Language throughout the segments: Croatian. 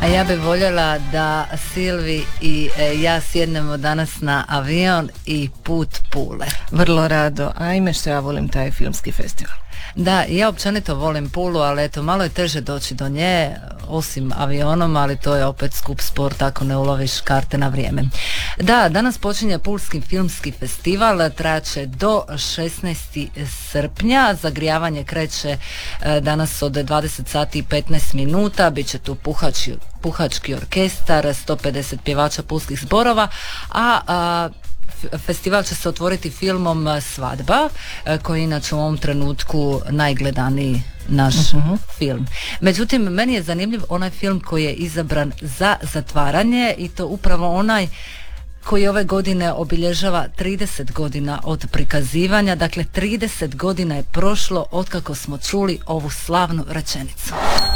A ja bih voljela da Silvi i ja sjednemo danas na avion i put Pule. Vrlo rado, ajme što ja volim taj filmski festival. Da, ja općenito volim Pulu, ali eto, malo je teže doći do nje, osim avionom, ali to je opet skup sport ako ne uloviš karte na vrijeme. Da, danas počinje Pulski filmski festival, trajaće do 16. srpnja, zagrijavanje kreće danas od 20 sati i 15 minuta, bit će tu puhački orkestar, 150 pjevača pulskih zborova, a festival će se otvoriti filmom Svadba, koji je inače u ovom trenutku najgledaniji naš film. Međutim, meni je zanimljiv onaj film koji je izabran za zatvaranje, i to upravo onaj koji ove godine obilježava 30 godina od prikazivanja. Dakle, 30 godina je prošlo otkako smo čuli ovu slavnu rečenicu.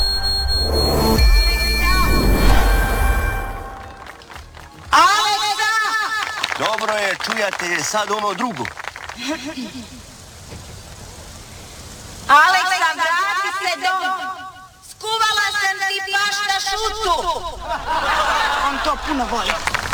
Dobro je, čujate sad ono drugo. Aleksa, vrati se dom. Skuvala sam ti pašta šutu. On to puno voli.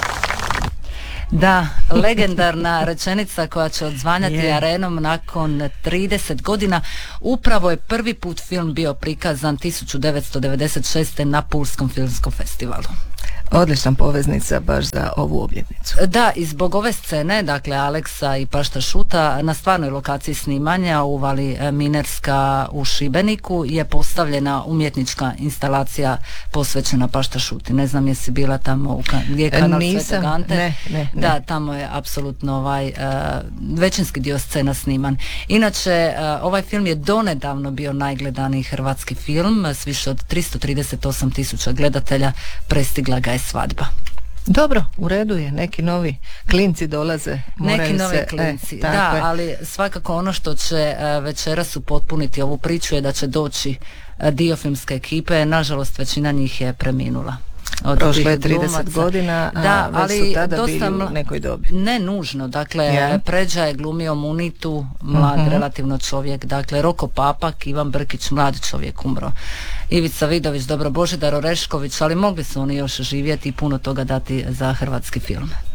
Da, legendarna rečenica koja će odzvanjati arenom nakon 30 godina. Upravo je prvi put film bio prikazan 1996. na Pulskom filmskom festivalu. Odlična poveznica baš za ovu obljetnicu. Da, i zbog ove scene, dakle Aleksa i pašta šuta, na stvarnoj lokaciji snimanja u Vali Minerska u Šibeniku je postavljena umjetnička instalacija posvećena pašta šuti. Ne znam jesi bila tamo gdje je kanal Svetog Ante. Ne. Da, tamo je apsolutno većinski dio scena sniman. Inače, ovaj film je donedavno bio najgledaniji hrvatski film s više od 338.000 gledatelja. Prestigla ga je Svadba. Dobro, u redu je, neki novi klinci dolaze. Neki novi klinci, da, ali svakako ono što će večeras upotpuniti ovu priču je da će doći dio filmske ekipe. Nažalost, većina njih je preminula. Prošle je 30 godina, a već su tada bili u nekoj dobi. Ne nužno, dakle, Pređa je glumio Munitu, mlad relativno čovjek, dakle, Roko Papak, Ivan Brkić, mlad čovjek umro. Ivica Vidović, dobro, Božidar Orešković, ali mogli su oni još živjeti i puno toga dati za hrvatski film.